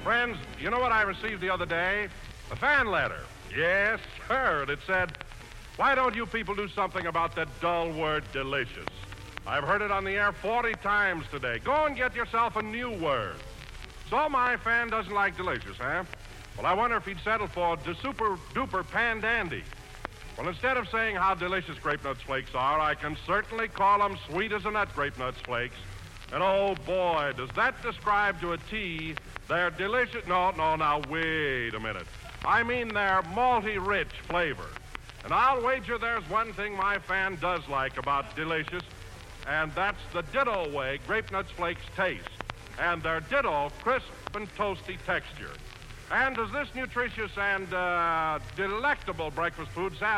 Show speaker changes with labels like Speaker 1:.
Speaker 1: Friends, you know what I received the other day? A fan letter. Yes, sir. And it said, why don't you people do something about that dull word delicious? I've heard it on the air 40 times today. Go and get yourself a new word. So my fan doesn't like delicious, huh? Well, I wonder if he'd settle for the super-duper pandandy. Well, instead of saying how delicious Grape Nuts Flakes are, I can certainly call them sweet as a nut Grape Nuts Flakes. And oh, boy, does that describe to a T their delicious... No, now, wait a minute. I mean their malty-rich flavor. And I'll wager there's one thing my fan does like about delicious, and that's the ditto way Grape Nuts Flakes taste, and their ditto crisp and toasty texture. And does this nutritious and delectable breakfast food satisfy